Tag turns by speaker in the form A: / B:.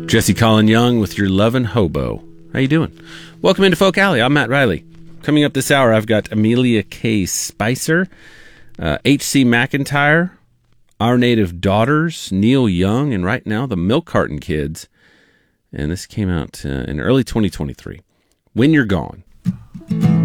A: Jesse Colin Young with Your Lovin' Hobo. How you doing? Welcome into Folk Alley. I'm Matt Riley. Coming up this hour, I've got Amelia K. Spicer, H.C. McIntyre, Our Native Daughters, Neil Young, and right now, the Milk Carton Kids. And this came out in early 2023. When You're Gone.